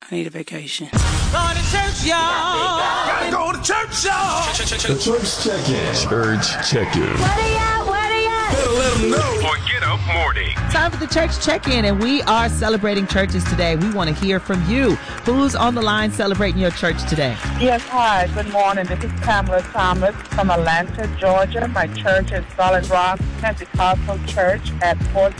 I need a vacation. Going to church, y'all. Gotta go to church, y'all. The Church Check-In. Church Check-In. What are you? Better let them know. For Get Up Morning. Time for the Church Check-In, and we are celebrating churches today. We want to hear from you. Who's on the line celebrating your church today? Yes, hi. Good morning. This is Pamela Thomas from Atlanta, Georgia. My church is Solid Rock Pentecostal Church at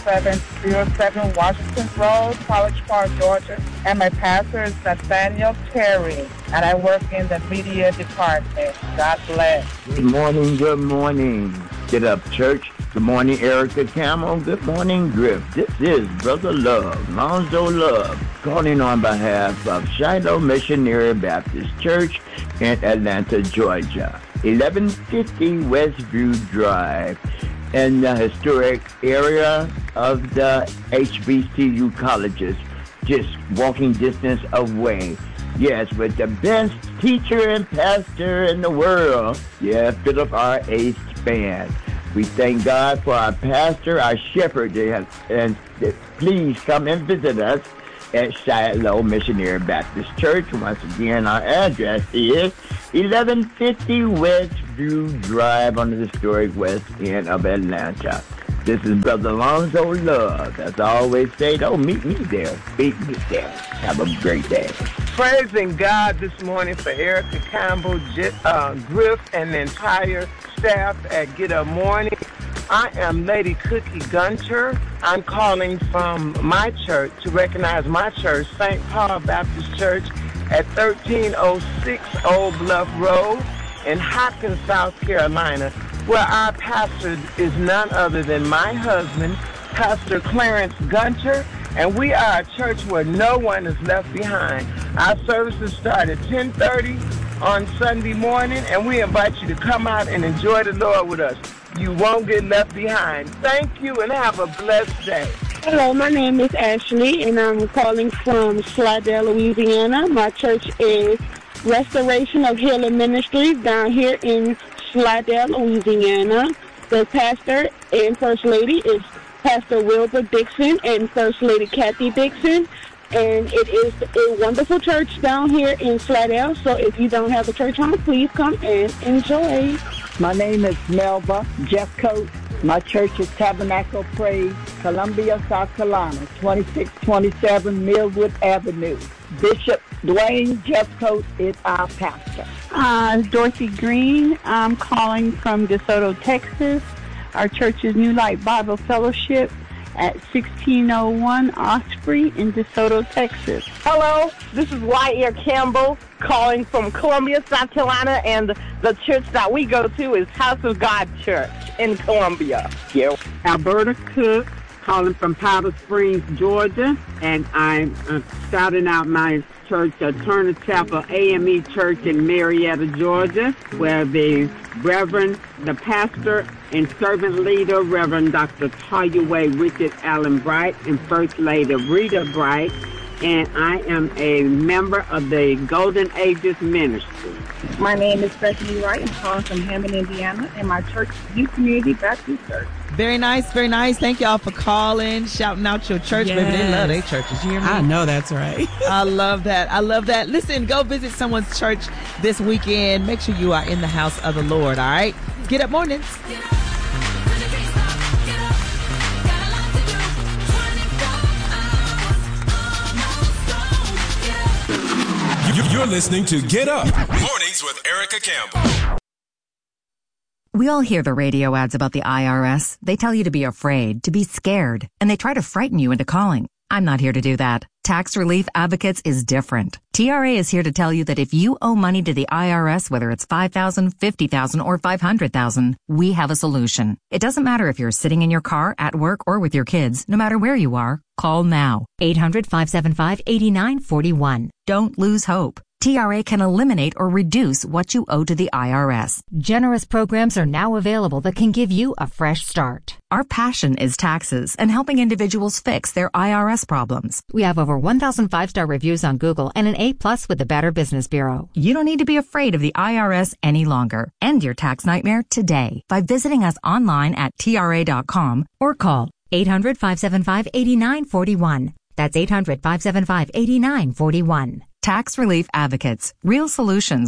4707 Washington Road, College Park, Georgia. And my pastor is Nathaniel Terry, and I work in the media department. God bless. Good morning, good morning. Get Up Church. Good morning, Erica Campbell. Good morning, Griff. This is Brother Love, Lonzo Love, calling on behalf of Shiloh Missionary Baptist Church in Atlanta, Georgia. 1150 Westview Drive, in the historic area of the HBCU colleges, just walking distance away. Yes, with the best teacher and pastor in the world. Yeah, Philip R. Ace Band. We thank God for our pastor, our shepherd, and please come and visit us at Shiloh Missionary Baptist Church. Once again, our address is 1150 Westview Drive on the historic west end of Atlanta. This is Brother Lonzo Love. As I always say, don't meet me there. Meet me there. Have a great day. Praising God this morning for Erica Campbell, Griff, and the entire staff at Get Up Morning. I am Lady Cookie Gunter. I'm calling from my church to recognize my church, St. Paul Baptist Church at 1306 Old Bluff Road in Hopkins, South Carolina, where our pastor is none other than my husband, Pastor Clarence Gunter, and we are a church where no one is left behind. Our services start at 10:30 on Sunday morning, and we invite you to come out and enjoy the Lord with us. You won't get left behind. Thank you, and have a blessed day. Hello, my name is Ashley, and I'm calling from Slidell, Louisiana. My church is Restoration of Healing Ministries down here in Slidell, Louisiana. The pastor and First Lady is Pastor Wilbur Dixon and First Lady Kathy Dixon. And it is a wonderful church down here in Slidell. So if you don't have a church home, please come and enjoy. My name is Melba Jeffcoat. My church is Tabernacle Praise, Columbia, South Carolina, 2627 Millwood Avenue. Bishop Dwayne Jeffcoat is our pastor. Dorothy Green. I'm calling from DeSoto, Texas. Our church is New Light Bible Fellowship at 1601 Osprey in DeSoto, Texas. Hello, this is Wyatt Campbell calling from Columbia, South Carolina, and the church that we go to is House of God Church in Columbia. Yeah. Alberta Cook calling from Powder Springs, Georgia, and I'm shouting out my church, Turner Chapel AME Church in Marietta, Georgia, where the pastor and servant leader, Reverend Dr. Toyaway Richard Allen Bright, and First Lady Rita Bright, and I am a member of the Golden Ages Ministry. My name is Stephanie Wright. I'm calling from Hammond, Indiana, and my church is New Community Baptist Church. Very nice, very nice. Thank y'all for calling, shouting out your church. Yes. Baby, they love their churches. You hear me? I know that's right. I love that. I love that. Listen, go visit someone's church this weekend. Make sure you are in the house of the Lord, all right? Get Up Mornings. You're listening to Get Up Mornings with Erica Campbell. We all hear the radio ads about the IRS. They tell you to be afraid, to be scared, and they try to frighten you into calling. I'm not here to do that. Tax Relief Advocates is different. TRA is here to tell you that if you owe money to the IRS, whether it's $5,000, $50,000, or $500,000, we have a solution. It doesn't matter if you're sitting in your car, at work, or with your kids. No matter where you are, call now. 800-575-8941. Don't lose hope. TRA can eliminate or reduce what you owe to the IRS. Generous programs are now available that can give you a fresh start. Our passion is taxes and helping individuals fix their IRS problems. We have over 1,000 5-star reviews on Google and an A+ with the Better Business Bureau. You don't need to be afraid of the IRS any longer. End your tax nightmare today by visiting us online at TRA.com or call 800-575-8941. That's 800-575-8941. Tax Relief Advocates. Real solutions.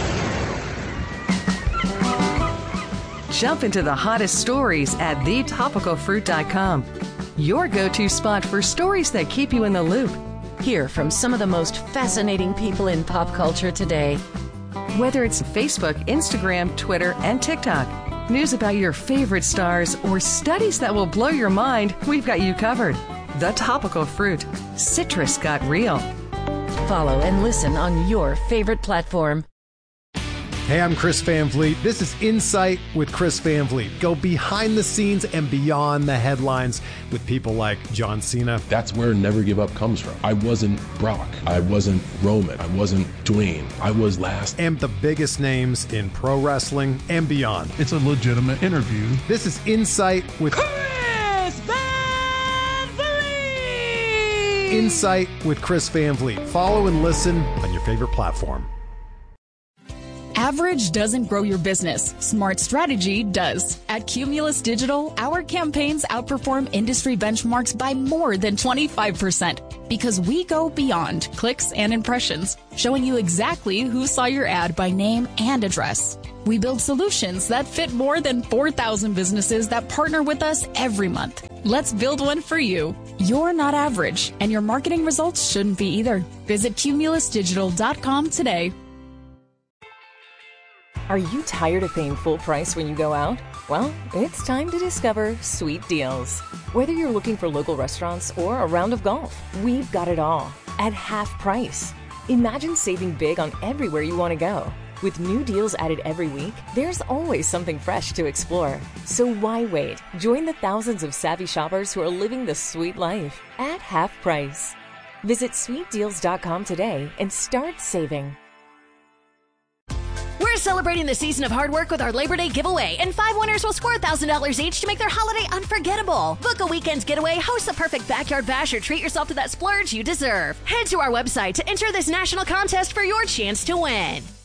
Jump into the hottest stories at thetopicalfruit.com. Your go-to spot for stories that keep you in the loop. Hear from some of the most fascinating people in pop culture today. Whether it's Facebook, Instagram, Twitter, and TikTok, news about your favorite stars, or studies that will blow your mind, we've got you covered. The Topical Fruit. Citrus got real. Follow and listen on your favorite platform. Hey, I'm Chris Van Vliet. This is Insight with Chris Van Vliet. Go behind the scenes and beyond the headlines with people like John Cena. That's where Never Give Up comes from. I wasn't Brock. I wasn't Roman. I wasn't Dwayne. I was last. And the biggest names in pro wrestling and beyond. It's a legitimate interview. This is Insight with Chris Van Vliet. Insight with Chris Van Vliet. Follow and listen on your favorite platform. Average doesn't grow your business. Smart strategy does. At Cumulus Digital, our campaigns outperform industry benchmarks by more than 25% because we go beyond clicks and impressions, showing you exactly who saw your ad by name and address. We build solutions that fit more than 4,000 businesses that partner with us every month. Let's build one for you. You're not average, and your marketing results shouldn't be either. Visit cumulusdigital.com today. Are you tired of paying full price when you go out? Well, it's time to discover Sweet Deals. Whether you're looking for local restaurants or a round of golf, we've got it all at half price. Imagine saving big on everywhere you want to go. With new deals added every week, there's always something fresh to explore. So why wait? Join the thousands of savvy shoppers who are living the sweet life at half price. Visit sweetdeals.com today and start saving. We're celebrating the season of hard work with our Labor Day giveaway, and 5 winners will score $1,000 each to make their holiday unforgettable. Book a weekend's getaway, host a perfect backyard bash, or treat yourself to that splurge you deserve. Head to our website to enter this national contest for your chance to win.